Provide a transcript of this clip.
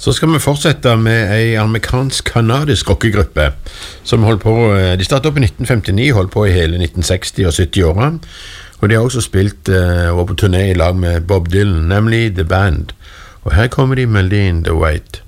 Så skal vi fortsette med en amerikansk-kanadisk rockegruppe som holdt på, de startet opp i 1959, holdt på i hele 1960 og 70-årene, og de har også spilt over på turné i lag med Bob Dylan, nemlig The Band. Og her kommer de med Lean the White.